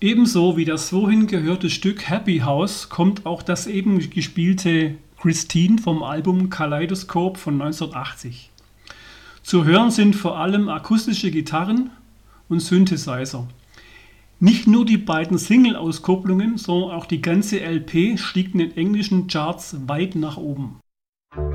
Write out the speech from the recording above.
Ebenso wie das vorhin gehörte Stück Happy House kommt auch das eben gespielte Christine vom Album Kaleidoscope von 1980. Zu hören sind vor allem akustische Gitarren und Synthesizer. Nicht nur die beiden Single-Auskopplungen, sondern auch die ganze LP stieg in den englischen Charts weit nach oben.